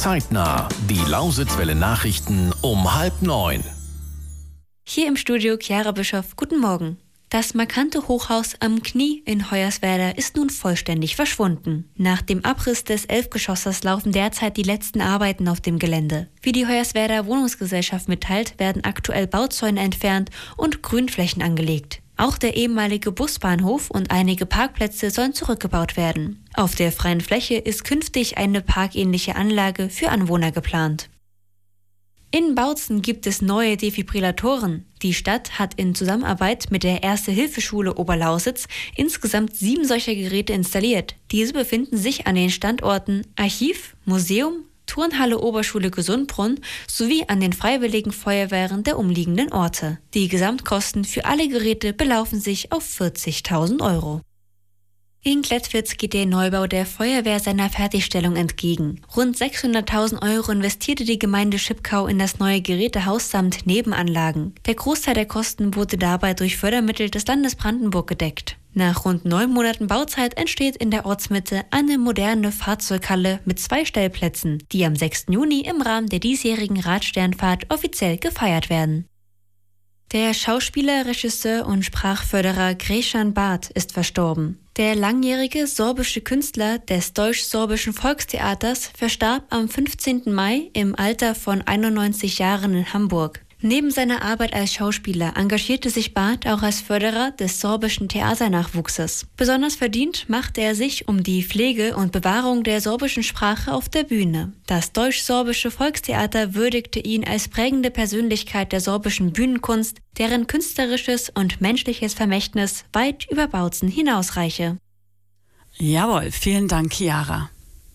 Zeitnah, die Lausitzwelle Nachrichten um 8:30. Hier im Studio Chiara Bischoff, guten Morgen. Das markante Hochhaus am Knie in Hoyerswerda ist nun vollständig verschwunden. Nach dem Abriss des 11-Geschosses laufen derzeit die letzten Arbeiten auf dem Gelände. Wie die Hoyerswerda Wohnungsgesellschaft mitteilt, werden aktuell Bauzäune entfernt und Grünflächen angelegt. Auch der ehemalige Busbahnhof und einige Parkplätze sollen zurückgebaut werden. Auf der freien Fläche ist künftig eine parkähnliche Anlage für Anwohner geplant. In Bautzen gibt es neue Defibrillatoren. Die Stadt hat in Zusammenarbeit mit der Erste-Hilfe-Schule Oberlausitz insgesamt 7 solcher Geräte installiert. Diese befinden sich an den Standorten Archiv, Museum, Turnhalle Oberschule Gesundbrunn sowie an den Freiwilligen Feuerwehren der umliegenden Orte. Die Gesamtkosten für alle Geräte belaufen sich auf 40.000 Euro. In Klettwitz geht der Neubau der Feuerwehr seiner Fertigstellung entgegen. Rund 600.000 Euro investierte die Gemeinde Schipkau in das neue Gerätehaus samt Nebenanlagen. Der Großteil der Kosten wurde dabei durch Fördermittel des Landes Brandenburg gedeckt. Nach rund 9 Monaten Bauzeit entsteht in der Ortsmitte eine moderne Fahrzeughalle mit 2 Stellplätzen, die am 6. Juni im Rahmen der diesjährigen Radsternfahrt offiziell gefeiert werden. Der Schauspieler, Regisseur und Sprachförderer Gretchen Barth ist verstorben. Der langjährige sorbische Künstler des Deutsch-Sorbischen Volkstheaters verstarb am 15. Mai im Alter von 91 Jahren in Hamburg. Neben seiner Arbeit als Schauspieler engagierte sich Barth auch als Förderer des sorbischen Theaternachwuchses. Besonders verdient machte er sich um die Pflege und Bewahrung der sorbischen Sprache auf der Bühne. Das Deutsch-Sorbische Volkstheater würdigte ihn als prägende Persönlichkeit der sorbischen Bühnenkunst, deren künstlerisches und menschliches Vermächtnis weit über Bautzen hinausreiche. Jawohl, vielen Dank, Chiara.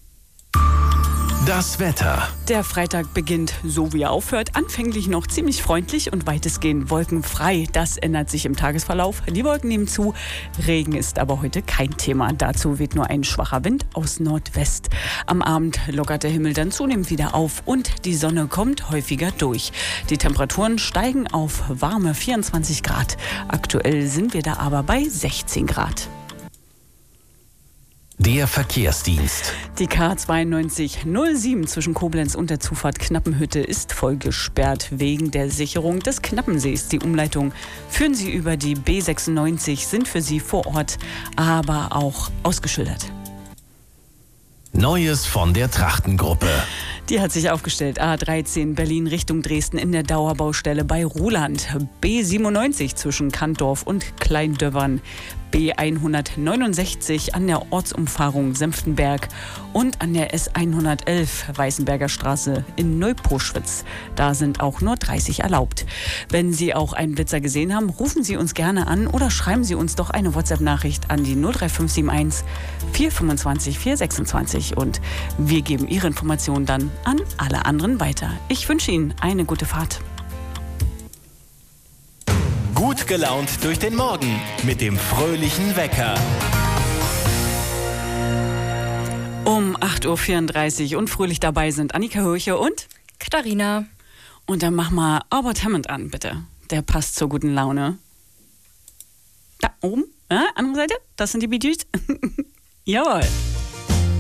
Das Wetter. Der Freitag beginnt, so wie er aufhört, anfänglich noch ziemlich freundlich und weitestgehend wolkenfrei. Das ändert sich im Tagesverlauf. Die Wolken nehmen zu. Regen ist aber heute kein Thema. Dazu weht nur ein schwacher Wind aus Nordwest. Am Abend lockert der Himmel dann zunehmend wieder auf und die Sonne kommt häufiger durch. Die Temperaturen steigen auf warme 24 Grad. Aktuell sind wir da aber bei 16 Grad. Der Verkehrsdienst. Die K9207 zwischen Koblenz und der Zufahrt Knappenhütte ist voll gesperrt wegen der Sicherung des Knappensees. Die Umleitung führen Sie über die B96, sind für Sie vor Ort aber auch ausgeschildert. Neues von der Trachtengruppe. Die hat sich aufgestellt. A13 Berlin Richtung Dresden in der Dauerbaustelle bei Ruhland. B97 zwischen Kantdorf und Kleindöbbern. B169 an der Ortsumfahrung Senftenberg und an der S111 Weißenberger Straße in Neuposchwitz. Da sind auch nur 30 erlaubt. Wenn Sie auch einen Blitzer gesehen haben, rufen Sie uns gerne an oder schreiben Sie uns doch eine WhatsApp-Nachricht an die 03571 425 426 und wir geben Ihre Informationen dann an alle anderen weiter. Ich wünsche Ihnen eine gute Fahrt. Gut gelaunt durch den Morgen mit dem fröhlichen Wecker. Um 8.34 Uhr und fröhlich dabei sind Annika Hürche und Katharina. Und dann mach mal Albert Hammond an, bitte. Der passt zur guten Laune. Da oben, andere Seite, das sind die Bee Gees. Jawohl.